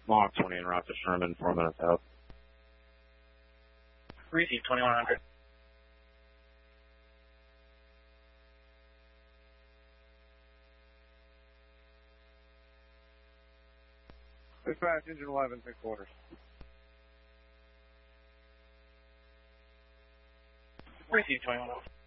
Mach 20 en route to Sherman, 4 minutes out. Receive 2100. Dispatch, engine 11, 6 quarters. Receive 2100.